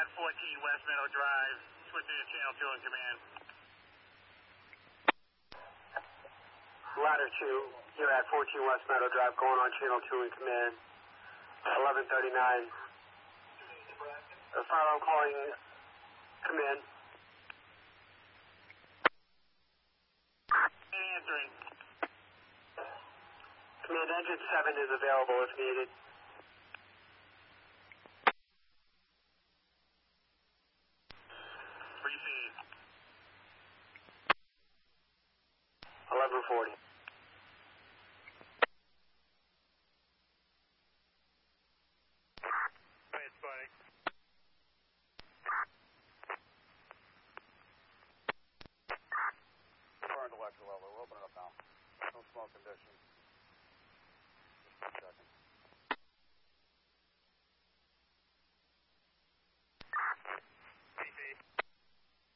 14 West Meadow Drive, switching to Channel 2 in command. Ladder 2, you're at 14 West Meadow Drive, going on Channel 2 in command. 11:39. Fire alarm calling command. Answering. Command, engine 7 is available if needed. Proceed. 11:40. It's funny. Current electrical level, we're opening up now. No smoke conditions.